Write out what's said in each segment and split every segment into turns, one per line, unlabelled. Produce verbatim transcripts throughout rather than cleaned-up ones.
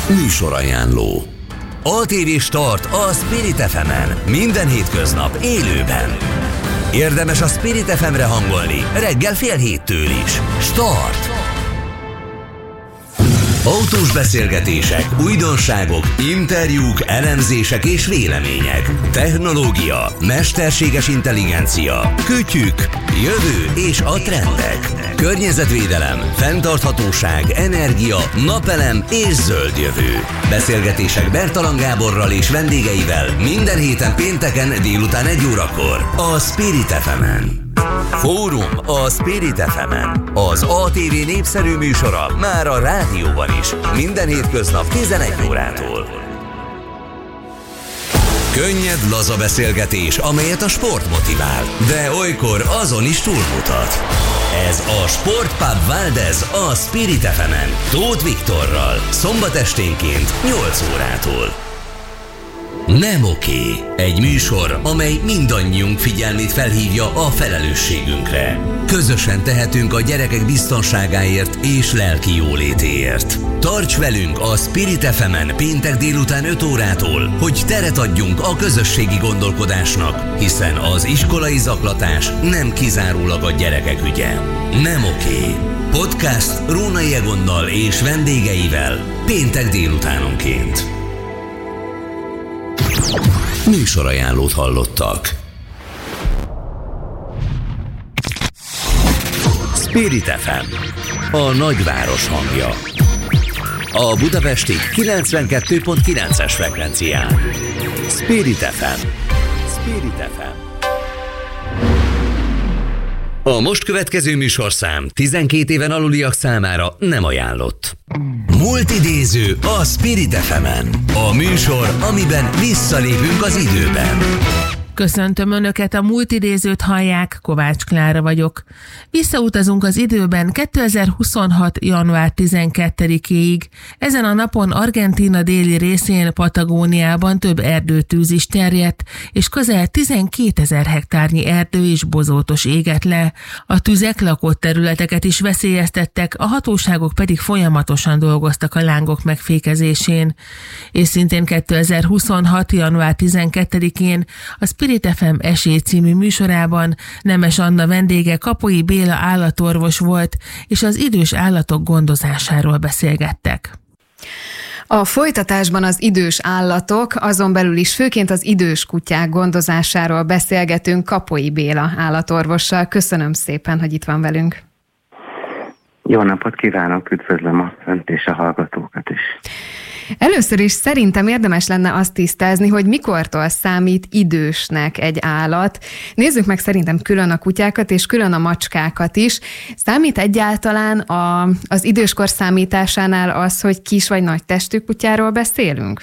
Műsorajánló. á té vé Start a Spirit ef emen. Minden hétköznap élőben. Érdemes a Spirit ef emre hangolni, reggel fél héttől is. Start! Autós beszélgetések, újdonságok, interjúk, elemzések és vélemények. Technológia, mesterséges intelligencia, kütyük, jövő és a trendek. Környezetvédelem, fenntarthatóság, energia, napelem és zöld jövő. Beszélgetések Bertalan Gáborral és vendégeivel minden héten pénteken délután egy órakor a Spirit ef emen. Fórum a Spirit ef emen. Az á té vé népszerű műsora már a rádióban is. Minden hétköznap tizenegy órától. Könnyed, laza beszélgetés, amelyet a sport motivál, de olykor azon is túlmutat. Ez a Sportpub Valdez a Spirit ef emen. Tóth Viktorral. Szombat esténként nyolc órától. Nem oké. Egy műsor, amely mindannyiunk figyelmét felhívja a felelősségünkre. Közösen tehetünk a gyerekek biztonságáért és lelki jólétéért. Tarts velünk a Spirit ef emen péntek délután öt órától, hogy teret adjunk a közösségi gondolkodásnak, hiszen az iskolai zaklatás nem kizárólag a gyerekek ügye. Nem oké. Podcast Rónai Egonnal és vendégeivel péntek délutánonként. Műsorajánlót hallottak. Spirit ef em, a nagyváros hangja. A budapesti kilencvenkettő pont kilences frekvencián. Spirit ef em. Spirit ef em. A most következő műsorszám tizenkét éven aluliak számára nem ajánlott. Multidéző a Spirit ef emen. A műsor, amiben visszalépünk az időben.
Köszöntöm Önöket, a Multidézőt hallják, Kovács Klára vagyok. Visszautazunk az időben kétezer-huszonhat. január tizenkettedikéig. Ezen a napon Argentína déli részén, Patagóniában több erdőtűz is terjedt, és közel tizenkétezer hektárnyi erdő és bozótos égett le. A tüzek lakott területeket is veszélyeztettek, a hatóságok pedig folyamatosan dolgoztak a lángok megfékezésén. És szintén kétezer-huszonhat. január tizenkettedikén a Spirit ef em Esély című műsorában Nemes Anna vendége Kapolyi Béla állatorvos volt, és az idős állatok gondozásáról beszélgettek.
A folytatásban az idős állatok, azon belül is főként az idős kutyák gondozásáról beszélgetünk Kapolyi Béla állatorvossal. Köszönöm szépen, hogy itt van velünk.
Jó napot kívánok, üdvözlöm a Önt és a hallgatókat is.
Először is szerintem érdemes lenne azt tisztázni, hogy mikortól számít idősnek egy állat. Nézzük meg szerintem külön a kutyákat és külön a macskákat is. Számít egyáltalán a, az időskor számításánál az, hogy kis vagy nagy testű kutyáról beszélünk?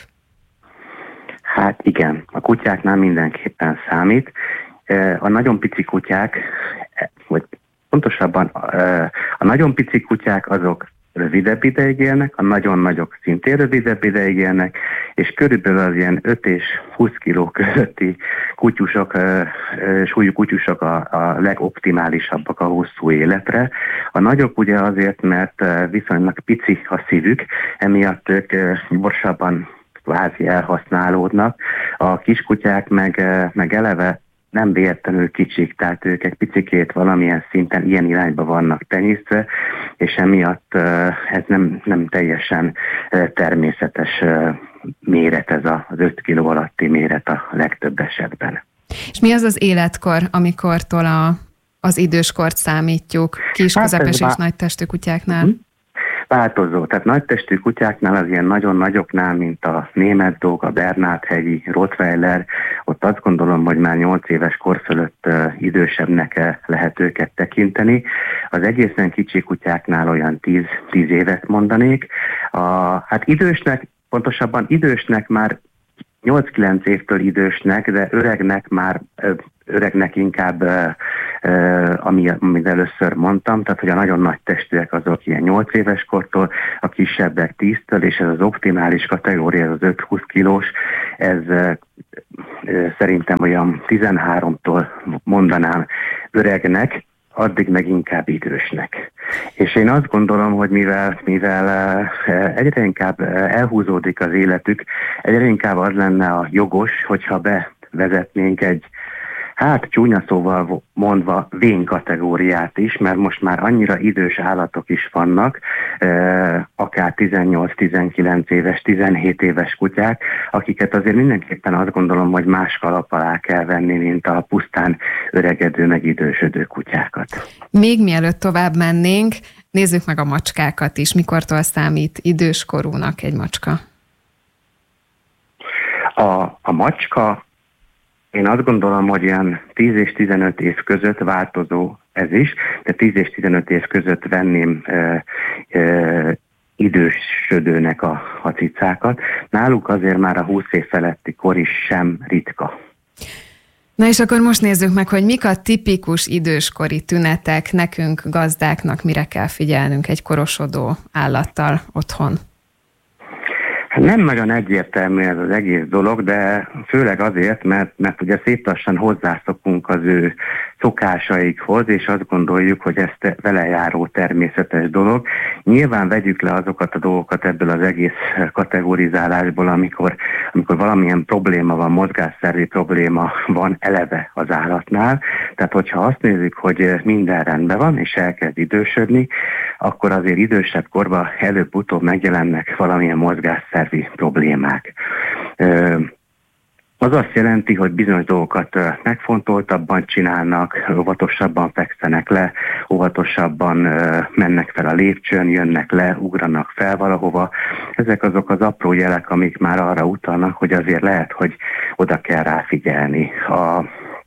Hát igen, a kutyáknál mindenképpen számít. A nagyon pici kutyák, vagy pontosabban a nagyon pici kutyák azok rövidebb ideig élnek, a nagyon nagyok szintén rövidebb ideig élnek, és körülbelül az ilyen öt és húsz kiló közötti kutyusok, súlyú kutyusok a, a legoptimálisabbak a hosszú életre. A nagyok ugye azért, mert viszonylag pici a szívük, emiatt ők gyorsabban kvázi elhasználódnak. A kiskutyák meg, meg eleve nem véletlenül kicsik, tehát ők egy picikét valamilyen szinten ilyen irányba vannak tenyésztve, és emiatt ez nem, nem teljesen természetes méret, ez az öt kiló alatti méret a legtöbb esetben.
És mi az az életkor, amikortól a, az időskort számítjuk kis,
hát
közepes és
bá...
nagy testű kutyáknál?
Hm? Változó. Tehát nagy testű kutyáknál, az ilyen nagyon nagyoknál, mint a német dog, a Bernát-hegyi Rottweiler, ott azt gondolom, hogy már nyolc éves kor fölött uh, idősebbnek lehet őket tekinteni. Az egészen kicsi kutyáknál olyan tíz, tíz évet mondanék. A, hát idősnek, pontosabban idősnek már nyolc-kilenc évtől idősnek, de öregnek már öregnek inkább, ami, amit először mondtam, tehát hogy a nagyon nagy testűek azok ilyen nyolc éves kortól, a kisebbek tíztől, és ez az optimális kategória, ez az öt-húsz kilós, ez szerintem olyan tizenháromtól mondanám öregnek, addig meg inkább idősnek. És én azt gondolom, hogy mivel, mivel egyre inkább elhúzódik az életük, egyre inkább az lenne a jogos, hogyha bevezetnénk egy, hát csúnya szóval mondva, vén kategóriát is, mert most már annyira idős állatok is vannak, akár tizennyolc-tizenkilenc éves, tizenhét éves kutyák, akiket azért mindenképpen azt gondolom, hogy más kalap alá kell venni, mint a pusztán öregedő, meg idősödő kutyákat.
Még mielőtt tovább mennénk, nézzük meg a macskákat is. Mikortól számít időskorúnak egy macska?
A, a macska, én azt gondolom, hogy ilyen tíz és tizenöt év között változó ez is, de tíz és tizenöt év között venném ö, ö, idősödőnek a, a cicákat. Náluk azért már a húsz év feletti kor is sem ritka.
Na és akkor most nézzük meg, hogy mik a tipikus időskori tünetek nekünk, gazdáknak, mire kell figyelnünk egy korosodó állattal otthon.
Nem nagyon egyértelmű ez az egész dolog, de főleg azért, mert, mert ugye szép lassan hozzászokunk az ő szokásaikhoz, és azt gondoljuk, hogy ez vele járó természetes dolog. Nyilván vegyük le azokat a dolgokat ebből az egész kategorizálásból, amikor, amikor valamilyen probléma van, mozgásszervi probléma van eleve az állatnál. Tehát hogyha azt nézzük, hogy minden rendben van, és elkezd idősödni, akkor azért idősebb korban előbb-utóbb megjelennek valamilyen mozgásszervi problémák. Az azt jelenti, hogy bizonyos dolgokat megfontoltabban csinálnak, óvatosabban fekszenek le, óvatosabban mennek fel a lépcsőn, jönnek le, ugranak fel valahova. Ezek azok az apró jelek, amik már arra utalnak, hogy azért lehet, hogy oda kell rá figyelni. A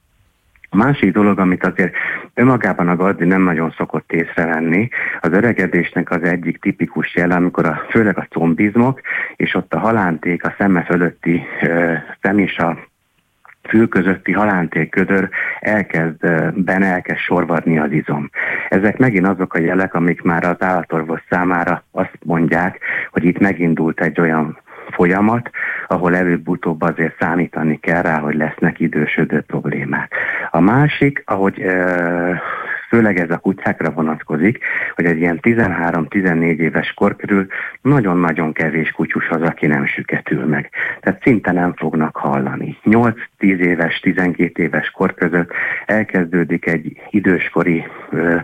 A másik dolog, amit azért önmagában a gazdi nem nagyon szokott észrevenni, az öregedésnek az egyik tipikus jele, amikor a, főleg a combizmok, és ott a halánték, a szeme fölötti ö, szem és a fül közötti halántékködör elkezd, benne elkezd sorvadni az izom. Ezek megint azok a jelek, amik már az állatorvos számára azt mondják, hogy itt megindult egy olyan folyamat, ahol előbb-utóbb azért számítani kell rá, hogy lesznek idősödő problémák. A másik, ahogy ö, főleg ez a kutyákra vonatkozik, hogy egy ilyen tizenhárom-tizennégy éves kor körül nagyon-nagyon kevés kutyus az, aki nem süketül meg. Tehát szinte nem fognak hallani. nyolc-tíz éves, tizenkét éves kor között elkezdődik egy időskori ö,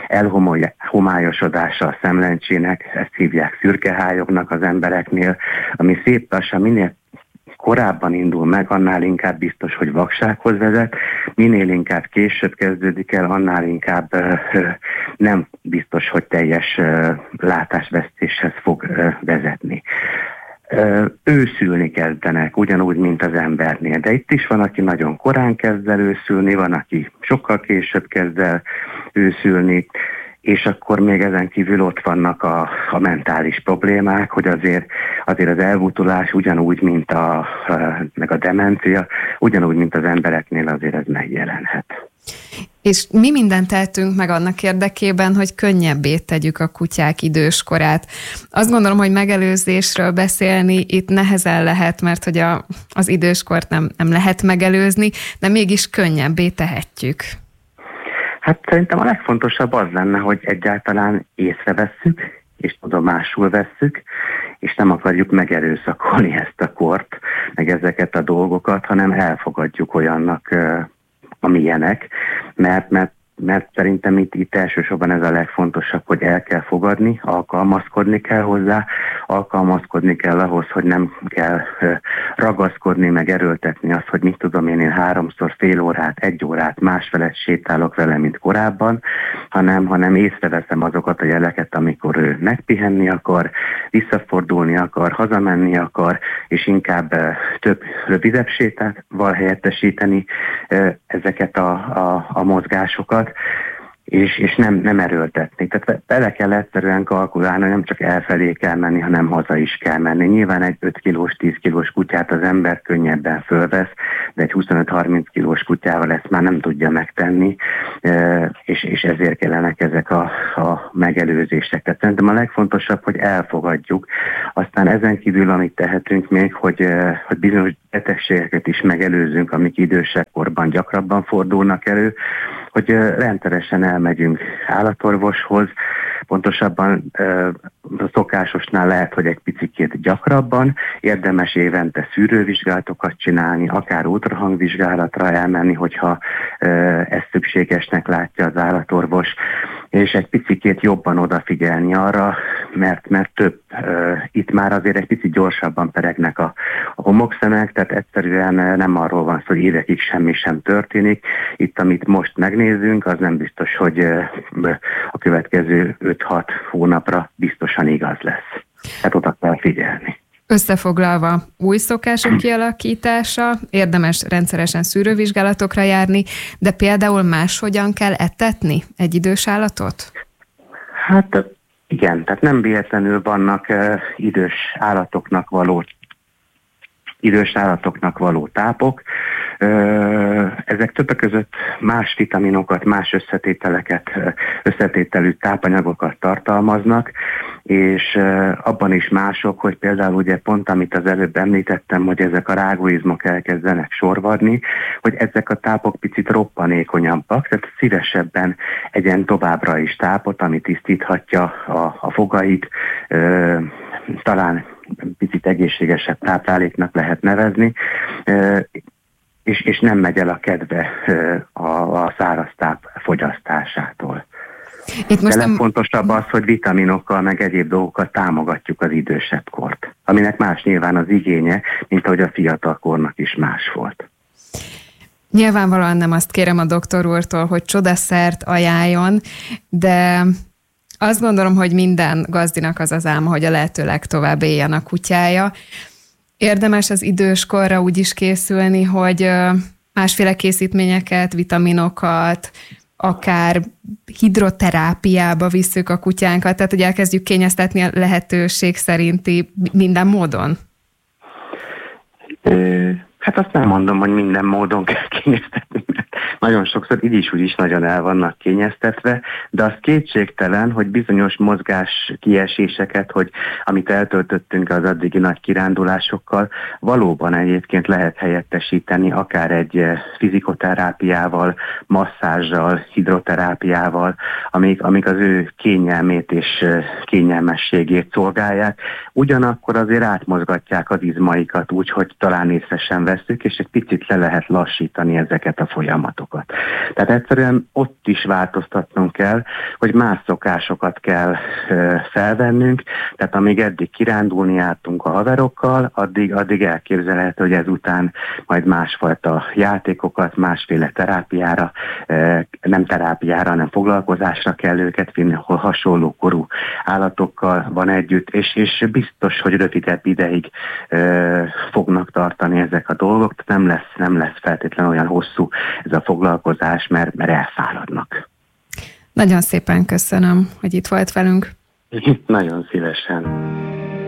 elhomályosodása a szemlencsének, ezt hívják szürkehályognak az embereknél, ami szép lassan minél korábban indul meg, annál inkább biztos, hogy vaksághoz vezet, minél inkább később kezdődik el, annál inkább ö, ö, nem biztos, hogy teljes ö, látásvesztéshez fog ö, vezetni. Ö, őszülni kezdenek, ugyanúgy, mint az embernél, de itt is van, aki nagyon korán kezd el őszülni, van, aki sokkal később kezd el őszülni, és akkor még ezen kívül ott vannak a, a mentális problémák, hogy azért, azért az elvutulás ugyanúgy, mint a, meg a demencia, ugyanúgy, mint az embereknél azért ez megjelenhet.
És mi mindent tehetünk meg annak érdekében, hogy könnyebbé tegyük a kutyák időskorát. Azt gondolom, hogy megelőzésről beszélni itt nehezen lehet, mert hogy a, az időskort nem, nem lehet megelőzni, de mégis könnyebbé tehetjük.
Hát szerintem a legfontosabb az lenne, hogy egyáltalán észrevesszük, és tudomásul vesszük, és nem akarjuk megerőszakolni ezt a kort, meg ezeket a dolgokat, hanem elfogadjuk olyannak, amilyenek, mert, mert mert szerintem itt, itt elsősorban ez a legfontosabb, hogy el kell fogadni, alkalmazkodni kell hozzá, alkalmazkodni kell ahhoz, hogy nem kell ragaszkodni, meg erőltetni azt, hogy mit tudom én, én háromszor fél órát, egy órát másfelett sétálok vele, mint korábban, hanem, hanem észreveszem azokat a jeleket, amikor ő megpihenni akar, visszafordulni akar, hazamenni akar, és inkább több rövidebb sétával helyettesíteni ezeket a, a, a mozgásokat, és, és nem, nem erőltetni. Tehát bele kell egyszerűen kalkulálni, nem csak elfelé kell menni, hanem haza is kell menni. Nyilván egy öt kilós, tíz kilós kutyát az ember könnyebben fölvesz, de egy huszonöt-harminc kilós kutyával ezt már nem tudja megtenni, és, és ezért kellenek ezek a, a megelőzések. Tehát szerintem a legfontosabb, hogy elfogadjuk. Aztán ezen kívül, amit tehetünk még, hogy, hogy bizonyos betegségeket is megelőzünk, amik idősebb korban gyakrabban fordulnak elő, hogy rendszeresen elmegyünk állatorvoshoz, pontosabban a szokásosnál lehet, hogy egy picikét gyakrabban, érdemes évente szűrővizsgálatokat csinálni, akár ultrahangvizsgálatra elmenni, hogyha ezt szükségesnek látja az állatorvos, és egy picikét jobban odafigyelni arra, mert, mert több, itt már azért egy picit gyorsabban peregnek a, a homokszemek, tehát egyszerűen nem arról van szó, hogy évekig semmi sem történik. Itt, amit most megnézünk, az nem biztos, hogy a következő öt-hat hónapra biztosan igaz lesz. Tehát oda kell figyelni.
Összefoglalva, új szokások kialakítása, érdemes rendszeresen szűrővizsgálatokra járni, de például máshogyan kell etetni egy idős állatot?
Hát igen, tehát nem véletlenül vannak uh, idős állatoknak való idős állatoknak való tápok. Ezek többek között más vitaminokat, más összetételeket, összetételű tápanyagokat tartalmaznak, és abban is mások, hogy például ugye pont, amit az előbb említettem, hogy ezek a rágóizmok elkezdenek sorvadni, hogy ezek a tápok picit roppanékonyabbak, tehát szívesebben egyen továbbra is tápot, ami tisztíthatja a, a fogait, talán picit egészségesebb tápláléknak lehet nevezni, és, és nem megy el a kedve a, a száraz táp fogyasztásától. Itt most De nem fontosabb az, hogy vitaminokkal meg egyéb dolgokkal támogatjuk az idősebb kort, aminek más nyilván az igénye, mint ahogy a fiatal kornak is más volt.
Nyilvánvalóan nem azt kérem a doktor úrtól, hogy csodaszert ajánljon, de azt gondolom, hogy minden gazdinak az az álma, hogy a lehető legtovább éljen a kutyája. Érdemes az időskorra úgy is készülni, hogy másféle készítményeket, vitaminokat, akár hidroterápiába visszük a kutyánkat, tehát hogy elkezdjük kényeztetni a lehetőség szerinti minden módon?
Hát azt nem mondom, hogy minden módon kell kényeztetni, mert nagyon sokszor így is úgy is nagyon el vannak kényeztetve, de az kétségtelen, hogy bizonyos mozgás kieséseket, hogy amit eltöltöttünk az addigi nagy kirándulásokkal, valóban egyébként lehet helyettesíteni akár egy fizikoterápiával, masszázsal, hidroterápiával, amik, amik az ő kényelmét és kényelmességét szolgálják. Ugyanakkor azért átmozgatják az izmaikat úgy, hogy talán észre sem veszük, és egy picit le lehet lassítani ezeket a folyamatokat. Tehát egyszerűen ott is változtatnunk kell, hogy más szokásokat kell ö, felvennünk, tehát amíg eddig kirándulni jártunk a haverokkal, addig, addig elképzelhető, hogy ezután majd másfajta játékokat, másféle terápiára, ö, nem terápiára, hanem foglalkozásra kell őket vinni, ahol hasonló korú állatokkal van együtt, és, és biztos, hogy rövidebb ideig ö, fognak tartani ezek a dolgok, nem lesz, nem lesz feltétlenül olyan hosszú ez a foglalkozás, mert, mert elfáradnak.
Nagyon szépen köszönöm, hogy itt volt velünk.
Nagyon szívesen.